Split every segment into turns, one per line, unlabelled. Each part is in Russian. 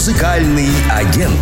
Музыкальный агент.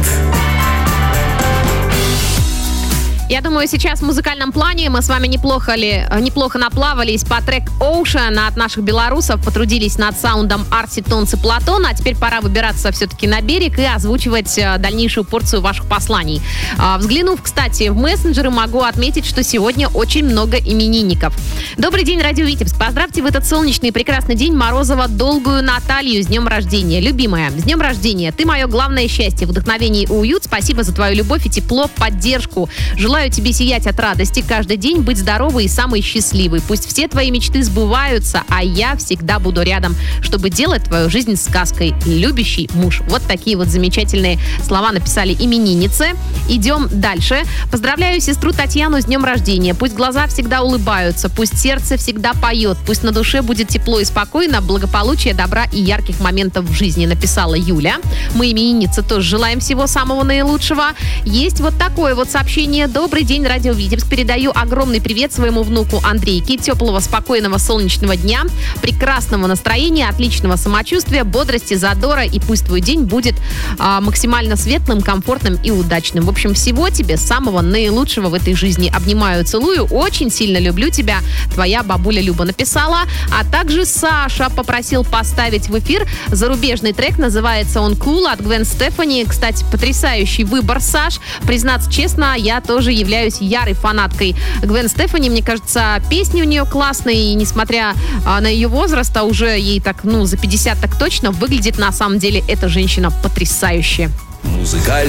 Я думаю, сейчас в музыкальном плане мы с вами неплохо наплавались по трек Ocean от наших белорусов, потрудились над саундом Арси, Тонс и Платон, а теперь пора выбираться все-таки на берег и озвучивать дальнейшую порцию ваших посланий. Взглянув, кстати, в мессенджеры, могу отметить, что сегодня очень много именинников. Добрый день, Радио Витебск. Поздравьте в этот солнечный и прекрасный день Морозова долгую Наталью с днем рождения. Любимая, с днем рождения. Ты мое главное счастье, вдохновение и уют. Спасибо за твою любовь и тепло, поддержку. Желаю тебе сиять от радости каждый день, быть здоровой и самой счастливой. Пусть все твои мечты сбываются, а я всегда буду рядом, чтобы делать твою жизнь сказкой. Любящий муж. Вот такие вот замечательные слова написали именинницы. Идем дальше. Поздравляю сестру Татьяну с днем рождения. Пусть глаза всегда улыбаются, пусть сердце всегда поет, пусть на душе будет тепло и спокойно, благополучия, добра и ярких моментов в жизни, написала Юля. Мы, именинницы, тоже желаем всего самого наилучшего. Есть вот такое вот сообщение. Добрый день, Радио Витебск. Передаю огромный привет своему внуку Андрейке. Теплого, спокойного, солнечного дня, прекрасного настроения, отличного самочувствия, бодрости, задора. И пусть твой день будет максимально светлым, комфортным и удачным. В общем, всего тебе самого наилучшего в этой жизни. Обнимаю, целую. Очень сильно люблю тебя. Твоя бабуля Люба написала. А также Саша попросил поставить в эфир зарубежный трек. Называется он «Cool» от Гвен Стефани. Кстати, потрясающий выбор, Саш. Признаться честно, я тоже являюсь ярой фанаткой Гвен Стефани. Мне кажется, песни у нее классные, и несмотря на ее возраст, а уже ей так, за 50 так точно, выглядит на самом деле эта женщина потрясающе.
Музыкальный